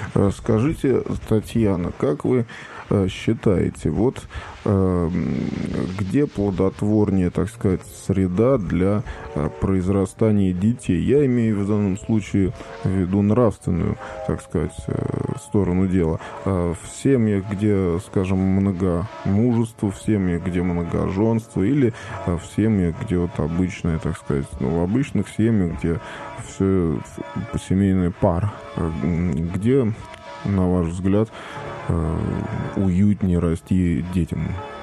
Скажите, Татьяна, как вы считаете, вот где плодотворнее, так сказать, среда для произрастания детей? Я имею в данном случае в виду нравственную, так сказать, сторону дела. В семьях, где, скажем, многомужество, в семьях, где многоженство, или в семьях, где вот обычная, так сказать, в обычных семьях, где все семейная пара, где, на ваш взгляд, уютнее расти детям?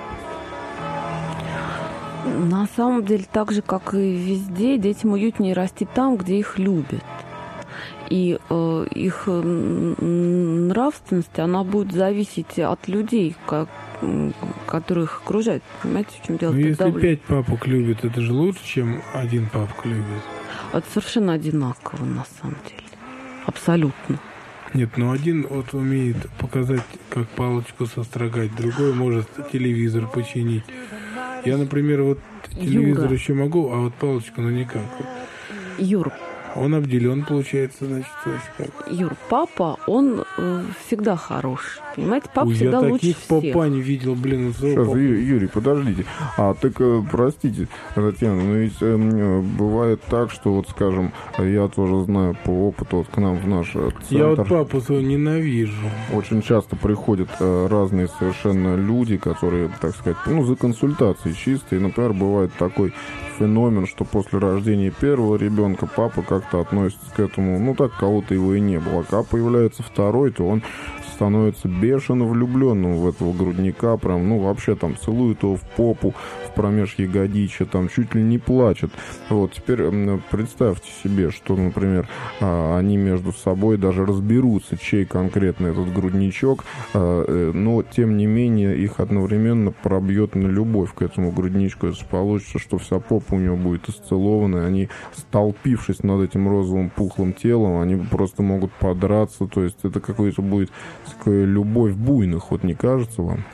На самом деле, так же, как и везде, детям уютнее расти там, где их любят. И их нравственность, она будет зависеть от людей, которые их окружают. Понимаете, в чем дело? Ну, если 5 папок любят, это же лучше, чем один папка любит. Это совершенно одинаково, на самом деле. Абсолютно. Нет, ну один вот умеет показать, как палочку сострогать, другой может телевизор починить. Я, например, вот телевизор Юра. еще могу, а вот палочку, ну никак. Юр, Он обделен, получается, значит, как. Юр, папа, он всегда хорош. Понимаете, папа всегда я лучше таких всех. папа не видел, блин. Сейчас, Юрий, подождите. Так, простите, Татьяна, но ведь бывает так, что, вот, скажем, я тоже знаю по опыту, вот к нам в наш центр... Я вот папу своего ненавижу. Очень часто приходят разные совершенно люди, которые, так сказать, за консультацией чисто. И, например, бывает такой феномен, что после рождения первого ребенка папа как-то относится к этому, так кого-то его и не было. А когда появляется второй, то он становится бешено влюбленным в этого грудника, прям, вообще там целует его в попу, в промеж ягодичья, там чуть ли не плачет. Вот, теперь представьте себе, что, например, они между собой даже разберутся, чей конкретно этот грудничок, но, тем не менее, их одновременно пробьет на любовь к этому грудничку. Это получится, что вся попа у него будет исцелована, и они, столпившись над этим розовым пухлым телом, они просто могут подраться, то есть это какой-то будет такая любовь буйных, вот не кажется вам?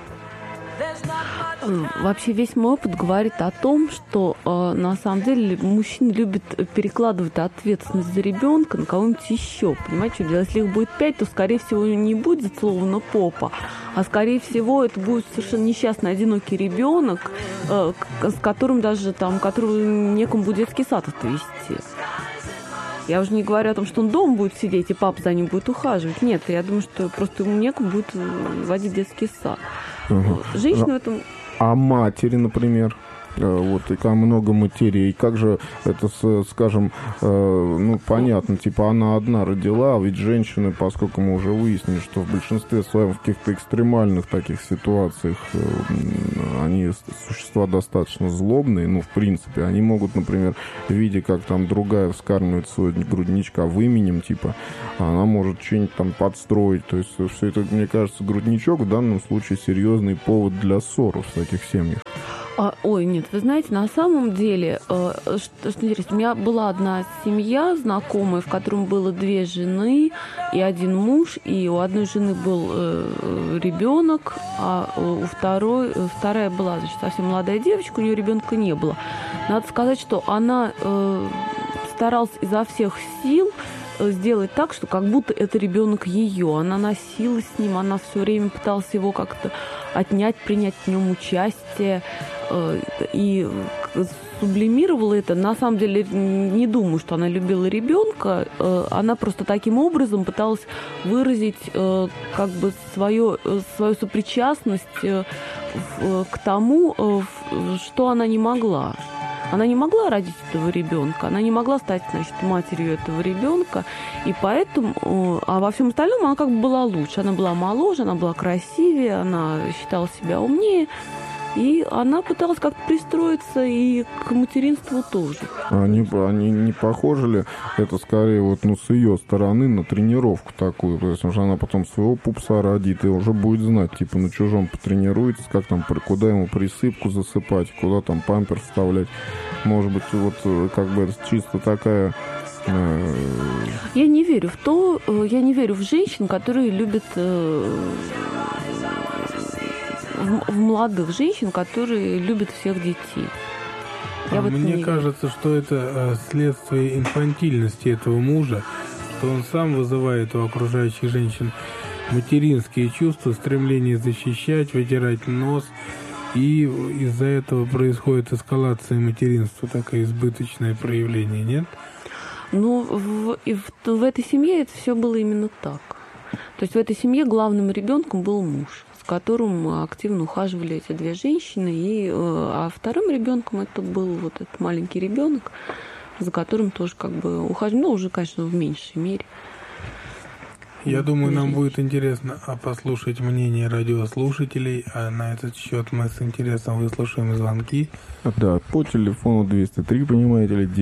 Вообще весь мой опыт говорит о том, что на самом деле мужчины любят перекладывать ответственность за ребенка на кого-нибудь еще. Понимаете, что делать? Если их будет 5, то, скорее всего, не будет зацелована попа, а, скорее всего, это будет совершенно несчастный, одинокий ребенок, с которым даже которого некому будет детский сад отвезти. Я уже не говорю о том, что он дома будет сидеть, и папа за ним будет ухаживать. Нет, я думаю, что просто ему некому будет водить детский сад. Женщины в этом... А матери, например? Вот, и там много матерей. Как же это, скажем, понятно, типа она одна родила, а ведь женщины, поскольку мы уже выяснили, что в большинстве своем в каких-то экстремальных таких ситуациях они существа достаточно злобные, в принципе, они могут, например, видя, как там другая вскармливает своего грудничка выменем, типа, она может что-нибудь там подстроить. То есть все это, мне кажется, грудничок в данном случае серьезный повод для ссор в таких семьях. Ой, нет, вы знаете, на самом деле, что интересно, у меня была одна семья знакомая, в котором было 2 жены и 1 муж, и у одной жены был ребенок, а у вторая была, значит, совсем молодая девочка, у нее ребенка не было. Надо сказать, что она старалась изо всех сил сделать так, что как будто это ребенок ее. Она носилась с ним, она все время пыталась его как-то отнять, принять в нем участие. И сублимировала это. На самом деле, не думаю, что она любила ребенка. Она просто таким образом пыталась выразить как бы свою сопричастность к тому, что она не могла. Она не могла родить этого ребенка, она не могла стать, значит, матерью этого ребенка, и поэтому, а во всем остальном она как бы была лучше. Она была моложе, она была красивее, она считала себя умнее, и она пыталась как-то пристроиться и к материнству тоже. Они не похожи ли это скорее вот, с ее стороны на тренировку такую, потому что она потом своего пупса родит и уже будет знать, типа на чужом потренируется, как там, куда ему присыпку засыпать, куда там пампер вставлять. Может быть, вот как бы это чисто такая... Я не верю в женщин, которые любят в молодых женщин, которые любят всех детей. Мне кажется, что это следствие инфантильности этого мужа. что он сам вызывает у окружающих женщин материнские чувства, стремление защищать, вытирать нос. И из-за этого происходит эскалация материнства, такое избыточное проявление, нет? Ну, в этой семье это все было именно так. То есть в этой семье главным ребенком был муж, с которым активно ухаживали эти две женщины, а вторым ребенком это был вот этот маленький ребенок, за которым тоже как бы ухаживали, но уже, конечно, в меньшей мере. Я думаю, нам будет интересно послушать мнение радиослушателей, а на этот счет мы с интересом выслушаем звонки. Да, по телефону 203, понимаете ли,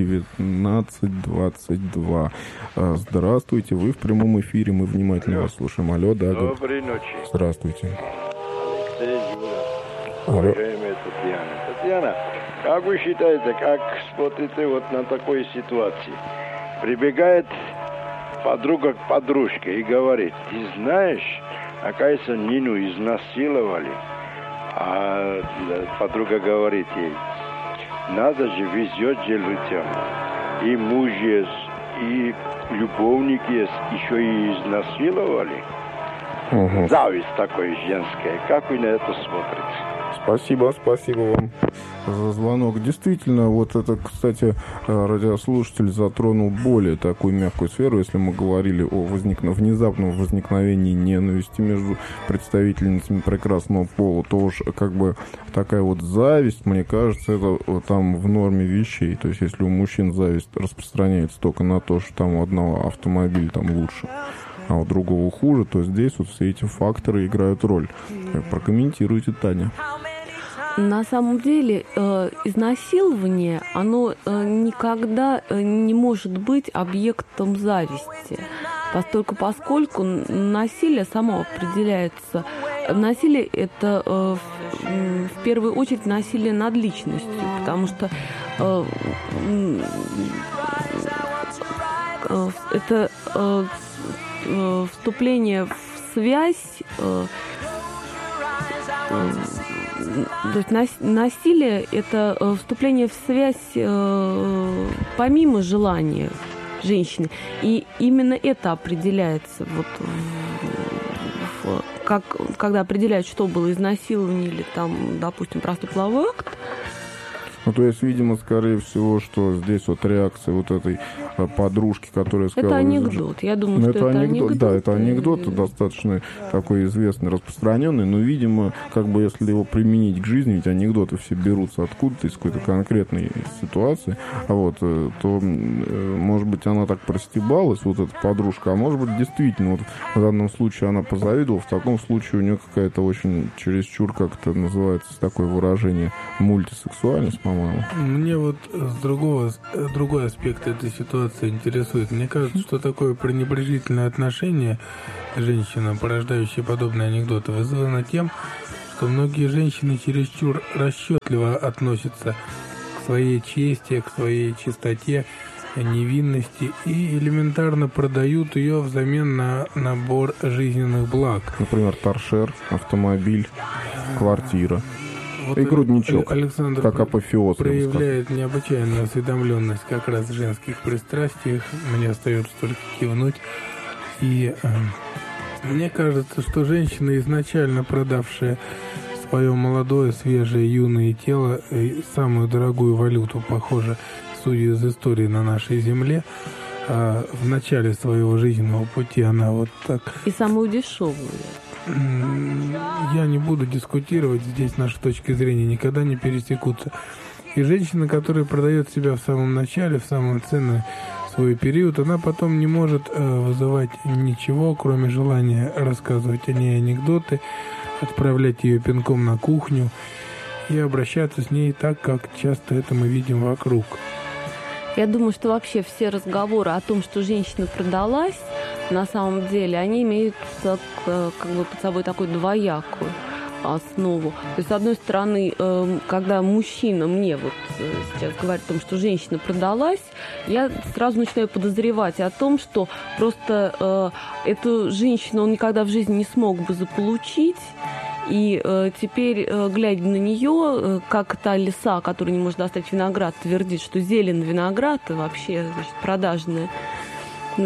1922. Здравствуйте, вы в прямом эфире, мы внимательно вас слушаем. Алло, да. Доброй ночи. Здравствуйте. Алексей, Юля. Алло. Уважаемая Татьяна. Татьяна, как вы считаете, как смотрите вот на такой ситуации? Прибегает подруга к подружке и говорит: ты знаешь, оказывается, Нину изнасиловали. А подруга говорит ей: надо же, везет же людям. И муж есть, и любовник есть, еще и изнасиловали. Угу. Зависть такой женская. Как вы на это смотрите? Спасибо вам за звонок. Действительно, вот это, кстати, радиослушатель затронул более такую мягкую сферу, если мы говорили о внезапном возникновении ненависти между представительницами прекрасного пола, то уж как бы такая вот зависть, мне кажется, это там в норме вещей. То есть если у мужчин зависть распространяется только на то, что там у одного автомобиль там лучше, а у другого хуже, то здесь вот все эти факторы играют роль. Прокомментируйте, Таня. На самом деле изнасилование, оно никогда не может быть объектом зависти, поскольку насилие само определяется. Насилие – это в первую очередь насилие над личностью, потому что это вступление в связь. То есть насилие – это вступление в связь помимо желания женщины. И именно это определяется, когда определяют, что было изнасилование или, там, допустим, простой половой акт. Ну, то есть, видимо, скорее всего, что здесь вот реакция вот этой подружки, которая сказала... Это анекдот. Я думаю, что это анекдот. Да, это анекдот, достаточно такой известный, распространенный, но, видимо, как бы если его применить к жизни, ведь анекдоты все берутся откуда-то, из какой-то конкретной ситуации, то, может быть, она так простебалась, вот эта подружка, а может быть, действительно, вот в данном случае она позавидовала, в таком случае у нее какая-то очень чересчур, как это называется, такое выражение, мультисексуальность, по-моему. Мне вот другой аспект этой ситуации интересует. Мне кажется, что такое пренебрежительное отношение к женщинам, порождающее подобные анекдоты, вызвано тем, что многие женщины чересчур расчетливо относятся к своей чести, к своей чистоте, невинности и элементарно продают ее взамен на набор жизненных благ. Например, торшер, автомобиль, квартира. Вот и грудничок, Александр как апофеоз, проявляет необычайную осведомленность как раз в женских пристрастиях. Мне остается только кивнуть. И мне кажется, что женщина, изначально продавшая свое молодое, свежее, юное тело, самую дорогую валюту, похоже, судя из истории на нашей земле, в начале своего жизненного пути она вот так... И самую дешевую. Я не буду дискутировать, здесь наши точки зрения никогда не пересекутся. И женщина, которая продает себя в самом начале, в самый ценный свой период, она потом не может вызывать ничего, кроме желания рассказывать о ней анекдоты, отправлять ее пинком на кухню и обращаться с ней так, как часто это мы видим вокруг. Я думаю, что вообще все разговоры о том, что женщина продалась, на самом деле, они имеют как бы под собой такую двоякую основу. То есть, с одной стороны, когда мужчина мне вот сейчас говорит о том, что женщина продалась, я сразу начинаю подозревать о том, что просто эту женщину он никогда в жизни не смог бы заполучить. И теперь, глядя на нее, как та лиса, которая не может достать виноград, твердит, что зелень виноград вообще, значит, продажная.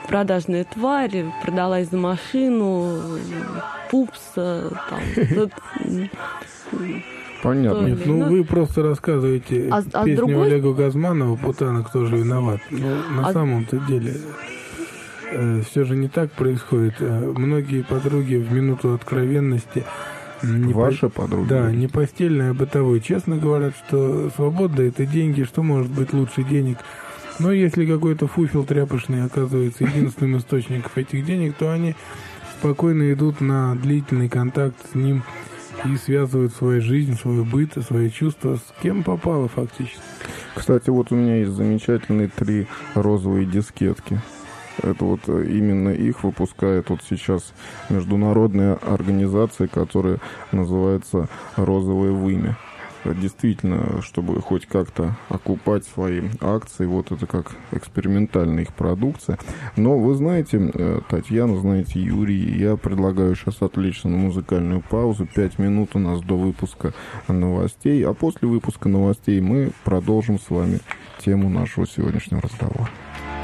продажная тварь, продалась за машину, пупса, там... Понятно. Нет, вы просто рассказываете песню Олега Газманова «Путана, кто же виноват». Но на самом-то деле все же не так происходит. Многие подруги в минуту откровенности... Ваши подруги? Да, не постельное, а бытовое. Честно говорят, что свобода — это деньги, что может быть лучше денег. Но если какой-то фуфел тряпочный оказывается единственным источником этих денег, то они спокойно идут на длительный контакт с ним и связывают свою жизнь, свой быт, свои чувства с кем попало фактически. Кстати, вот у меня есть замечательные 3 розовые дискетки. Это вот именно их выпускает вот сейчас международная организация, которая называется «Розовое вымя». Действительно, чтобы хоть как-то окупать свои акции, вот это как экспериментальная их продукция. Но вы знаете, Татьяна, знаете, Юрий, я предлагаю сейчас отвлечься на музыкальную паузу. 5 минут у нас до выпуска новостей, а после выпуска новостей мы продолжим с вами тему нашего сегодняшнего разговора.